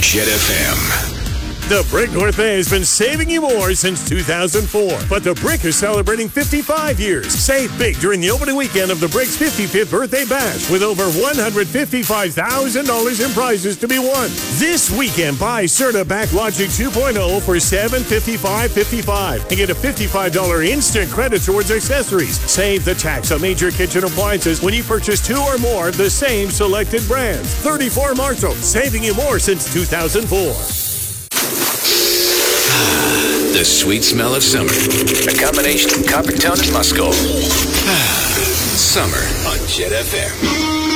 Jet FM. The Brick North Bay has been saving you more since 2004. But the Brick is celebrating 55 years. Save big during the opening weekend of the Brick's 55th Birthday Bash with over $155,000 in prizes to be won. This weekend, buy Certa Backlogic 2.0 for $755.55 and get a $55 instant credit towards accessories. Save the tax on major kitchen appliances when you purchase 2 or more of the same selected brands. 34 Marshall, saving you more since 2004. The sweet smell of summer. A combination of Coppertone and Musco. Summer on Jet FM.